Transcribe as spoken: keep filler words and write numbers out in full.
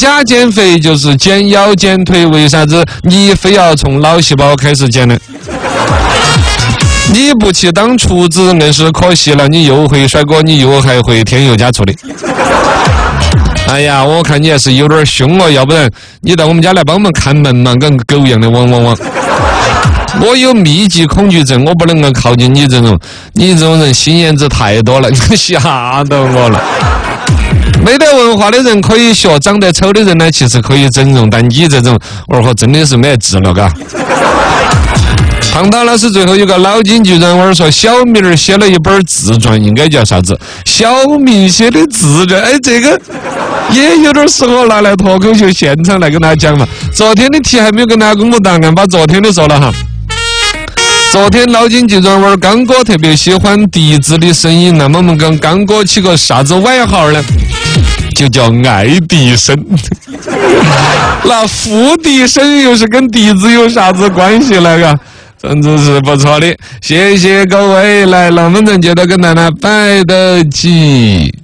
假减肥就是减腰减腿，为啥子你非要从脑细胞开始减呢？你不去当厨子硬是可惜了，你又会甩锅，你又还会添油加醋的。哎呀，我看你还是有点凶哦，要不然你到我们家来帮我们看门嘛，跟狗一样的汪汪汪。我有密集恐惧症，我不能够靠近你这种，你这种人心眼子太多了，你吓到我了。没得文化的人可以学，长得丑的人呢，其实可以整容，但你这种，我说真的是没得治了，嘎。唐涛老师最后有个脑筋急转弯说，小米儿写了一本自传，应该叫啥子？小米写的自传，哎，这个也有点适合拿来脱口秀现场来跟大家讲嘛。昨天的题还没有跟大家公布答案，把昨天的说了哈。昨天脑筋急转弯，刚哥特别喜欢笛子的声音，那么我们跟刚哥起个啥子外号呢？就叫爱笛声。那副笛声又是跟笛子有啥子关系呢？个？真的是不错的，谢谢各位，来，那我们接着跟大家摆得起。